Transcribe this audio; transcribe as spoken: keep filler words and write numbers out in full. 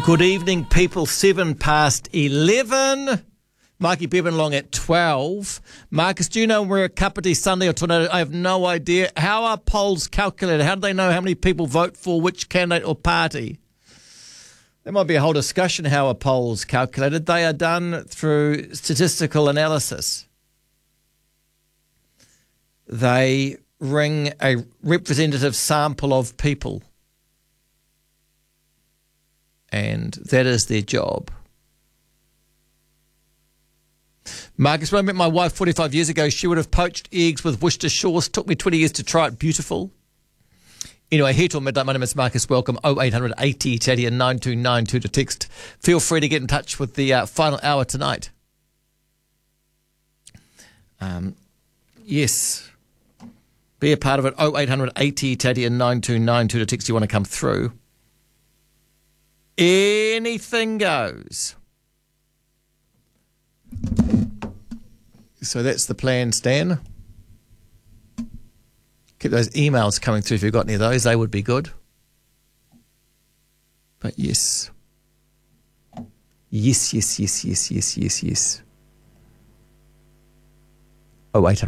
Good evening, people. Seven past eleven. Mikey Bevan along at twelve. Marcus, do you know where a Kapiti Sunday or Tornado? I have no idea. How are polls calculated? How do they know how many people vote for which candidate or party? There might be a whole discussion how are polls calculated. They are done through statistical analysis. They ring a representative sample of people. And that is their job. Marcus, when I met my wife forty-five years ago, she would have poached eggs with Worcestershire sauce. Took me twenty years to try it. Beautiful. Anyway, here till midnight. My name is Marcus. Welcome. oh eight hundred eighty Teddy and nine two nine two to text. Feel free to get in touch with the uh, final hour tonight. Um, yes. Be a part of it. oh eight hundred eighty Teddy and nine two nine two to text. You want to come through. Anything goes. So that's the plan, Stan. Keep those emails coming through if you've got any of those. They would be good. But yes. Yes, yes, yes, yes, yes, yes, yes. Oh, eight hundred